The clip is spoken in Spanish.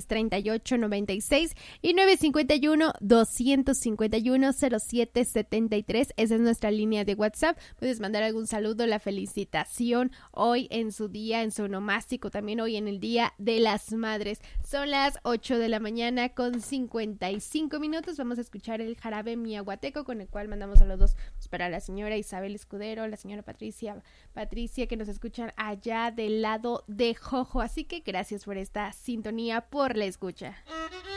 951-3896 y 951-251-0773. Esa es nuestra línea de WhatsApp. Puedes mandar algún saludo, la felicitación hoy en su día, en su onomástico, también hoy en el Día de las Madres. Son las 8 de la mañana con 55 minutos. Vamos a escuchar el jarabe miahuateco, con el cual mandamos saludos para la señora Isabel Escudero, la señora Patricia, que nos escuchan allá del lado de Jojo. Así que gracias por esta sintonía, por la escucha.